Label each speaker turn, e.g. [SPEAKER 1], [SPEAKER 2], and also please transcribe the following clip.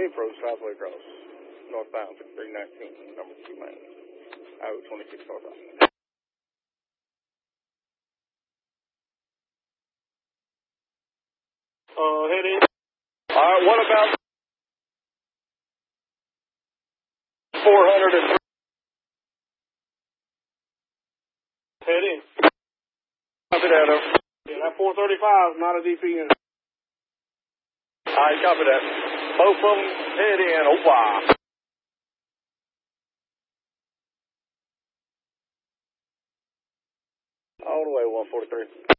[SPEAKER 1] approach southway cross, northbound 319, number 2 main, I-26 northbound. Head in. All right, what about 403? Head in. Copy that, over. Yeah, that 435 is not a DP unit. All right, copy that. Both of them head in. Oh, wow. All the way, 143.